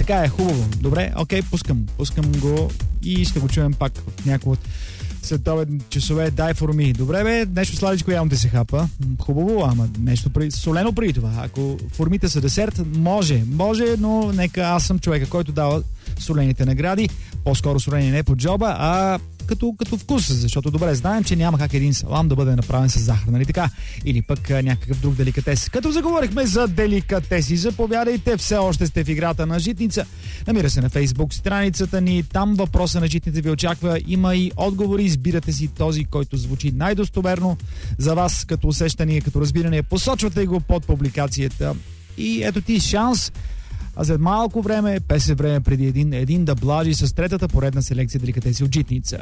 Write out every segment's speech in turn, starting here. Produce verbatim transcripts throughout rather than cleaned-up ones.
така е, хубаво. Добре, окей, пускам. Пускам го и ще го чуем пак в някакво от следобедни часове. Дай форми. Добре, бе, нещо сладичко явно да се хапа. Хубаво, ама нещо при... солено преди това. Ако формите са десерт, може. Може, но нека аз съм човека, който дава солените награди. По-скоро солени не по джоба, а като, като вкус, защото добре знаем, че няма как един салам да бъде направен с захар, нали така? Или пък а, някакъв друг деликатес. Като заговорихме за деликатеси, заповядайте, все още сте в играта на Житница. Намира се на Фейсбук страницата ни, там въпроса на Житница ви очаква. Има и отговори, избирате си този, който звучи най-достоверно за вас, като усещане, като разбиране. Посочвате го под публикацията. И ето ти шанс. А след малко време, песе време преди един, един да блажи с третата поредна селекция деликатеси от Житница.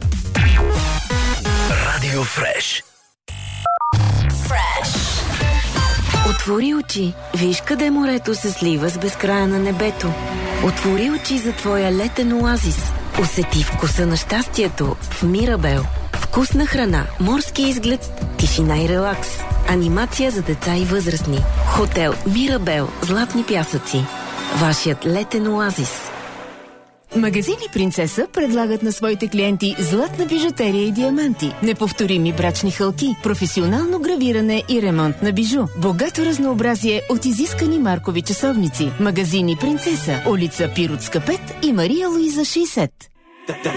Радио Фреш. Фреш. Отвори очи, виж къде морето се слива с безкрая на небето. Отвори очи за твоя летен оазис. Усети вкуса на щастието в Мирабел. Вкусна храна, морски изглед, тишина и релакс. Анимация за деца и възрастни. Хотел Мирабел, Златни пясъци. Вашият летен оазис. Магазини Принцеса предлагат на своите клиенти златна бижутерия и диаманти, неповторими брачни хълки, професионално гравиране и ремонт на бижу, богато разнообразие от изискани маркови часовници. Магазини Принцеса, улица Пиротска пет и Мария Луиза шейсет.